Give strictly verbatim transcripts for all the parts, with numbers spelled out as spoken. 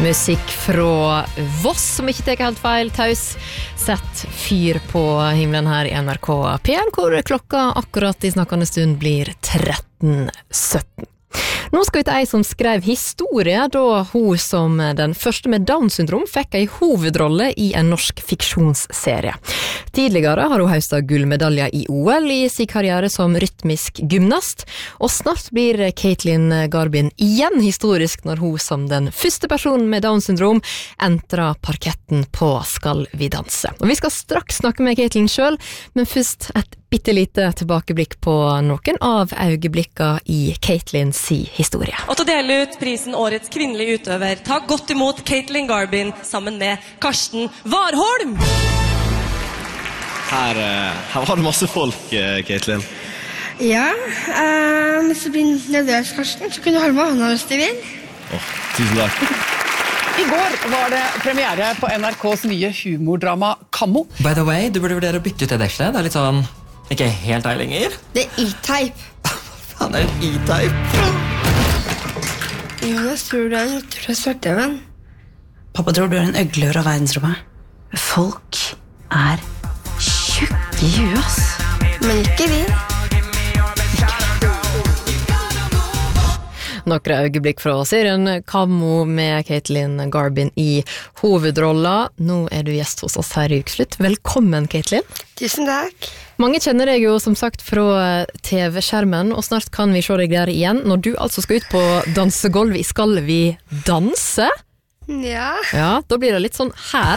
Musikk fra Voss, som ikke tar helt feil, taus. Sett fyr på himmelen her i N R K P en, hvor klokka akkurat i snakkende stund blir tretten sytten. Nå skal vi til ei som skrev historie da hun som den første med Down-syndrom fikk ei hovedrolle i en norsk fiksjonsserie. Tidligere har hun høstet gullmedaljer i O L i sin karriere som rytmisk gymnast, og snart blir Caitlin Garbin igjen historisk når hun som den første personen med Down-syndrom entrer parketten på Skal vi danse. Og vi skal straks snakke med Caitlin selv, men først et bittelite tilbakeblikk på noen av øyeblikkene i Caitlins historie. Og til å dele ut prisen Årets kvinnelige utøver, ta godt imot Caitlin Garbin sammen med Karsten Warholm! Her, her var det masse folk, Caitlin. Ja, uh, hvis du blir nervøs, Karsten, så kunne du holde med hånda hvis du vil. Åh, tusen takk. I går var det premiere på N R K's nye humordrama Kammo. By the way, du burde vurdere å bytte ut det dekselet. Det er litt sånn, ikke helt deg lenger. Det er E-Type. Hva faen er en E-Type? Jonas, tror du er en tror du er svarteven? Pappa tror du er en øglør av verdensrommet. Folk er tjukke i huet, ass. Men ikke vi. Noen øyeblikk fra serien Kammo med Caitlin Garbin i hovedrolla. Nå er du gjest hos oss her i Ukeslutt. Velkommen, Caitlin. Tusen takk. Mange kjenner deg jo som sagt fra T V-skjermen, og snart kan vi se deg der igjen, når du altså skal ut på dansegolvet i Skal vi danse? Ja. Ja, da blir det litt sånn her.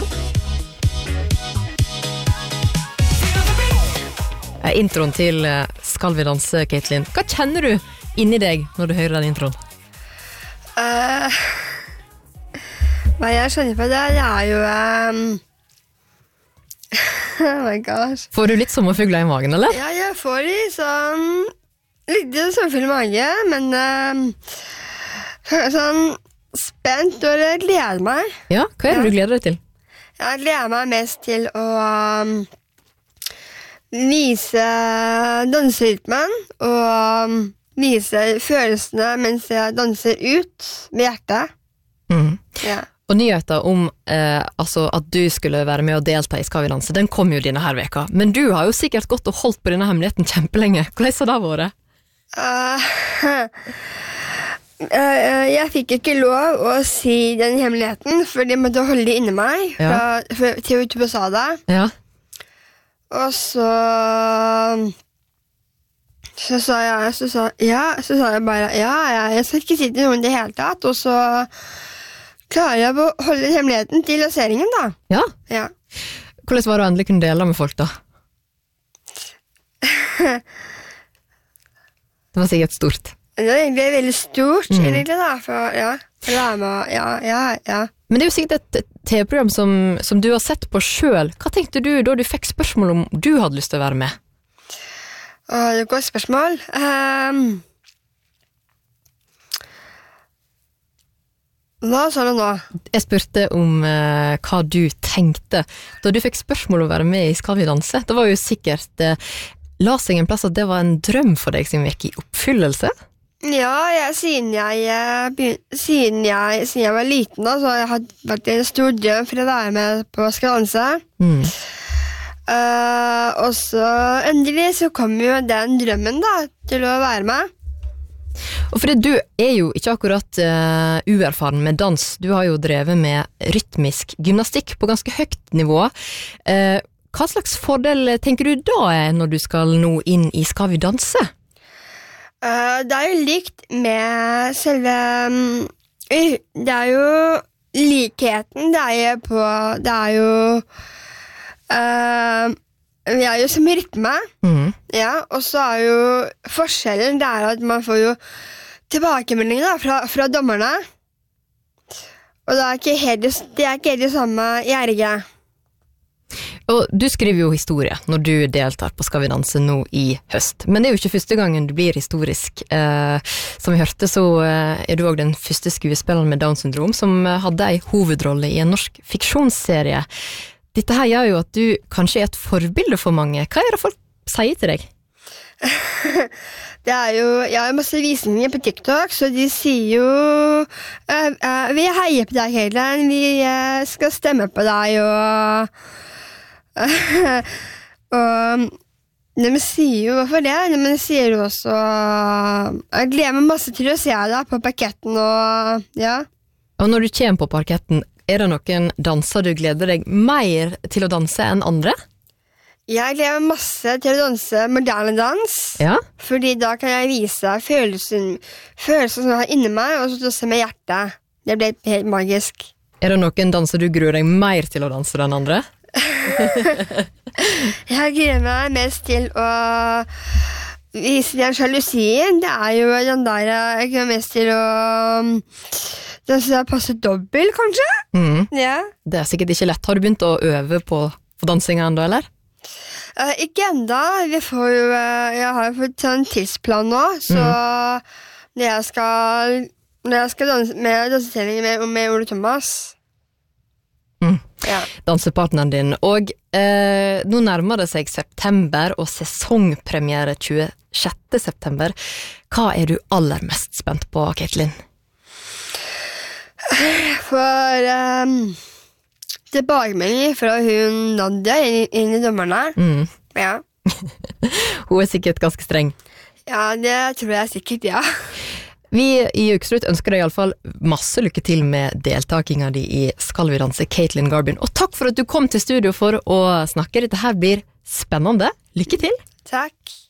Introen til Skal vi danse, Caitlin. Hva kjenner du inni deg når du hører den introen? Uh, hva jeg skjønner på det, det er jo... Um, oh my gosh. Får du litt sommerfugler i magen, eller? Ja, jeg får litt sånn... Litt sommerfugler i magen, men... Um, sånn spent, og jeg gleder meg. Ja, hva er det ja. du gleder deg til? Jeg gleder meg mest til å... Um, vise danserytmen og vise følelsene mens jeg danser ut med hjertet. Mm. Ja. Og nyheter om eh, altså at du skulle være med og delta i Skal vi danse, den kom jo denne her veka. Men du har jo sikkert gått og holdt på denne hemmeligheten kjempelenge. Hvordan har det vært? Uh, uh, jeg fikk ikke lov å si den hemmeligheten, for de måtte holde det inni meg. Ja. Fra, for T V to sa det. Ja. Og så så sa jeg så sa, ja, så sa jeg bare ja, jeg skal ikke si til noen det hele tatt, og så klarer jeg å holde hemmeligheten til lanseringen da. Ja? Ja. Hvordan var det å endelig kunne dele med folk da? Det var sikkert stort. Det var egentlig veldig stort, Mm. egentlig da, for ja, for det er med, ja, ja, ja. Men det er jo sikkert et T V-program som, som du har sett på selv. Hva tenkte du da du fikk spørsmål om du hadde lyst til å være med? Åh, det er et godt spørsmål. Um, hva sa du nå? Jeg spurte om uh, hva du tenkte da du fikk spørsmål om å være med i Skal vi danse. Det var jo sikkert uh, la seg en plass at det var en drøm for deg som gikk i oppfyllelse. Ja, jeg, siden, jeg, begyn- siden, jeg, siden jeg var liten da, så har jeg hatt vært en stor drøm for å være med på Skal danse. Mm. Uh, og så endelig så kom jo den drømmen da, til å være med. Og fordi du er jo ikke akkurat uh, uerfaren med dans. Du har jo drevet med rytmisk gymnastikk på ganske høyt nivå. Uh, hva slags fordel tenker du da er når du skal nå inn i Skal vi danse? Uh, det er jo likt med selve um, det er jo likheten det er jo på det er jo uh, vi er jo som rytme Mm. ja, og så er jo forskjellen det er at man får jo tilbakemelding da, fra, fra dommerne, og det er ikke helt det er ikke helt det samme i R G. Og du skriver jo historie når du deltar på Skal vi danse nå i høst. Men det er jo ikke første gangen du blir historisk. Eh, som vi hørte så eh, er du også den første skuespilleren med Down-syndrom som eh, hadde en hovedrolle i en norsk fiksjonsserie. Dette her gjør jo at du kanskje er et forbilde for mange. Hva er det folk sier til deg? Det er jo, jeg har masse visninger på TikTok, så de sier jo uh, uh, vi heier på deg, Caitlin. Vi uh, skal stemme på deg, og uh, og de sier jo hvorfor det, men de sier jo også uh, jeg gleder meg masse til å se deg på parketten, og ja. Og når du kommer på parketten, er det noen danser du gleder deg mer til å danse enn andre? Jeg gleder meg masse til å danse moderne dans, Ja. fordi da kan jeg vise følelsen, følelsen som jeg har inni meg, og så danse med hjertet. Det blir helt magisk. Er det noen danser du gruer deg mer til å danse enn andre? Jeg gleder meg mest til å vise den sjalusien. Det er jo den der jeg gleder meg mest til å danse passe dobbelt, kanskje? Mm. Ja. Det er sikkert ikke lett. Har du begynt å øve på, på dansinga enda, eller? Uh, ikke enda. Vi får jo, uh, jeg har jo fått en tidsplan nå, så mm. når jeg skal, når jeg skal danse med dansetrening med, med Ole Thomas. Mm. Ja. Dansepartneren din. Og eh, nå nærmer det seg september og sesongpremiere tjuesjette september. Hva er du aller mest spent på, Caitlin? For um, tilbakemelding fra hun Nadia inn, inn i dommerne. Mm. Ja. Hun er sikkert ganske streng. Ja, det tror jeg sikkert, ja. Vi i Ukeslutt ønsker deg i alle fall masse lykke til med deltakinga di i Skal vi danse, Caitlin Garbin. Og takk for at du kom til studio for å snakke. Dette her blir spennende. Lykke til! Takk.